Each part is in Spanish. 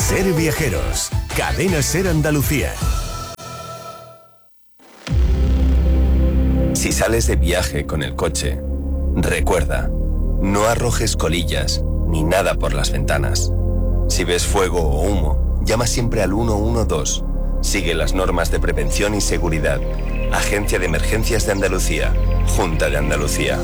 Ser Viajeros, Cadena Ser Andalucía. Si sales de viaje con el coche, recuerda, no arrojes colillas ni nada por las ventanas. Si ves fuego o humo, llama siempre al 112. Sigue las normas de prevención y seguridad. Agencia de Emergencias de Andalucía, Junta de Andalucía.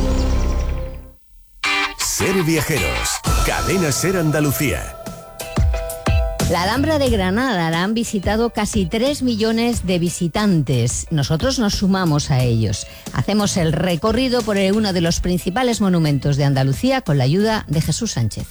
Ser Viajeros, Cadena Ser Andalucía. La Alhambra de Granada la han visitado casi 3 millones de visitantes. Nosotros nos sumamos a ellos. Hacemos el recorrido por uno de los principales monumentos de Andalucía con la ayuda de Jesús Sánchez.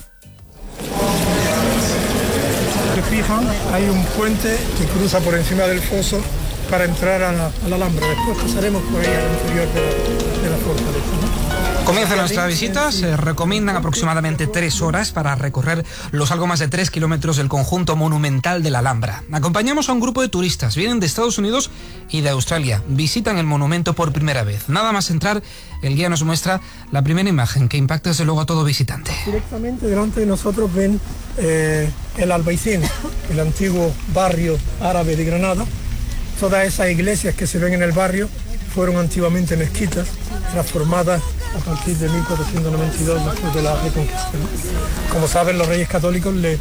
Se fijan, hay un puente que cruza por encima del foso para entrar a la Alhambra. Después pasaremos por ahí al interior de la fortaleza, ¿no? Comienza nuestra visita. Se recomiendan aproximadamente 3 horas para recorrer los algo más de 3 kilómetros del conjunto monumental de la Alhambra. Acompañamos a un grupo de turistas. Vienen de Estados Unidos y de Australia. Visitan el monumento por primera vez. Nada más entrar, el guía nos muestra la primera imagen que impacta desde luego a todo visitante. Directamente delante de nosotros ven el Albaicín, el antiguo barrio árabe de Granada. Todas esas iglesias que se ven en el barrio fueron antiguamente mezquitas, transformadas a partir de 1492, después de la Reconquista, ¿no? Como saben, los reyes católicos le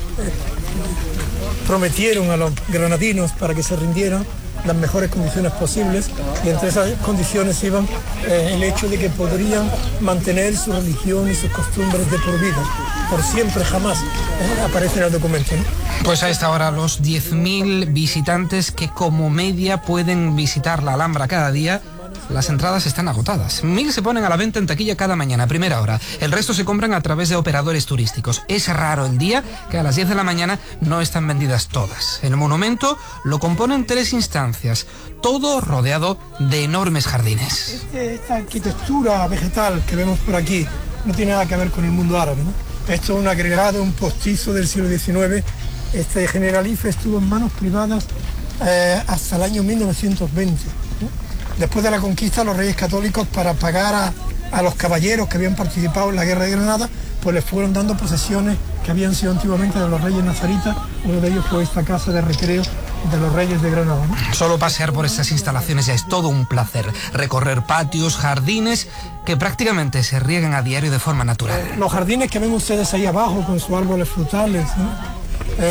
prometieron a los granadinos para que se rindieran las mejores condiciones posibles, y entre esas condiciones iban el hecho de que podrían mantener su religión y sus costumbres de por vida, por siempre, jamás. Aparece en el documento, ¿no? Pues a esta hora los 10.000 visitantes que como media pueden visitar la Alhambra cada día. Las entradas están agotadas. 1.000 se ponen a la venta en taquilla cada mañana, a primera hora. El resto se compran a través de operadores turísticos. Es raro el día que a las 10 de la mañana no están vendidas todas. El monumento lo componen 3 instancias, todo rodeado de enormes jardines. Esta arquitectura vegetal que vemos por aquí no tiene nada que ver con el mundo árabe, ¿no? Esto es un agregado, un postizo del siglo XIX. Este Generalife estuvo en manos privadas hasta el año 1920. Después de la conquista, los reyes católicos, para pagar a los caballeros que habían participado en la guerra de Granada, pues les fueron dando posesiones que habían sido antiguamente de los reyes nazaritas. Uno de ellos fue esta casa de recreo de los reyes de Granada, ¿no? Solo pasear por estas instalaciones ya es todo un placer. Recorrer patios, jardines que prácticamente se riegan a diario de forma natural. Los jardines que ven ustedes ahí abajo con sus árboles frutales, ¿no?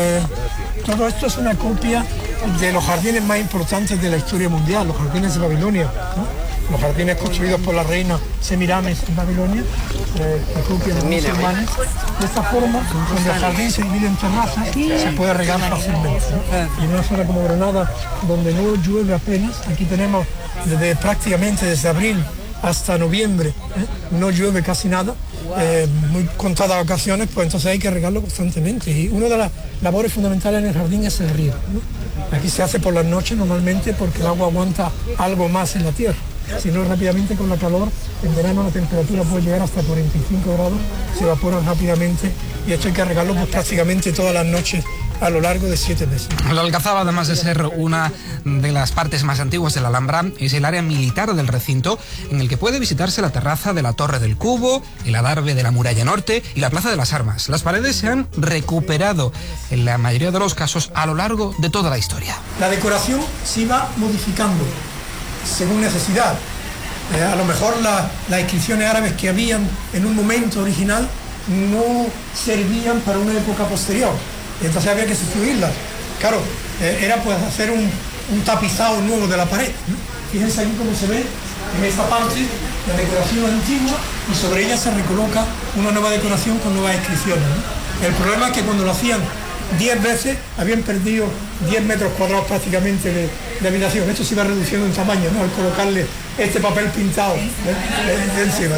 Todo esto es una copia de los jardines más importantes de la historia mundial, los jardines de Babilonia, ¿no? Los jardines construidos por la reina Semiramis en Babilonia, la copia de los musulmanes. De esta forma, donde el jardín se divide en terrazas, se puede regar fácilmente, ¿no? Y en una zona como Granada, donde no llueve apenas, aquí tenemos prácticamente desde abril hasta noviembre, no llueve casi nada, muy contadas ocasiones, pues entonces hay que regarlo constantemente. Y una de las labores fundamentales en el jardín es el riego, ¿no? Aquí se hace por las noches normalmente porque el agua aguanta algo más en la tierra. Si no, rápidamente con la calor, en verano la temperatura puede llegar hasta 45 grados, se evapora rápidamente, y esto hay que regarlo pues prácticamente todas las noches a lo largo de 7 meses. La Alcazaba, además de ser una de las partes más antiguas de la Alhambra, es el área militar del recinto, en el que puede visitarse la terraza de la Torre del Cubo, el adarve de la Muralla Norte y la Plaza de las Armas. Las paredes se han recuperado en la mayoría de los casos a lo largo de toda la historia. La decoración se iba modificando según necesidad. A lo mejor las inscripciones árabes que habían en un momento original no servían para una época posterior. Entonces había que sustituirlas. Claro, era pues hacer un tapizado nuevo de la pared, ¿no? Fíjense aquí cómo se ve en esta parte la decoración antigua, y sobre ella se recoloca una nueva decoración con nuevas inscripciones, ¿no? El problema es que cuando lo hacían 10 veces habían perdido 10 metros cuadrados prácticamente de habitación. Esto se iba reduciendo en tamaño, ¿no? Al colocarle este papel pintado de encima,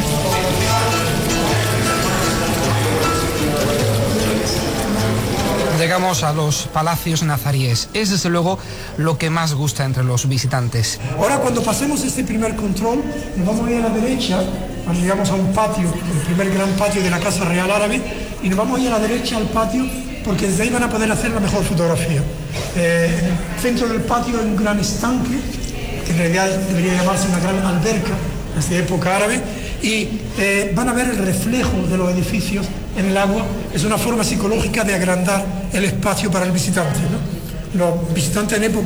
¿no? Llegamos a los palacios nazaríes. Es desde luego lo que más gusta entre los visitantes. Ahora, cuando pasemos este primer control, nos vamos a ir a la derecha, cuando llegamos a un patio, el primer gran patio de la Casa Real Árabe, y nos vamos a ir a la derecha al patio, porque desde ahí van a poder hacer la mejor fotografía. En el centro del patio hay un gran estanque, que en realidad debería llamarse una gran alberca, desde época árabe, y van a ver el reflejo de los edificios en el agua, es una forma psicológica de agrandar el espacio para el visitante, ¿no? Los visitantes en época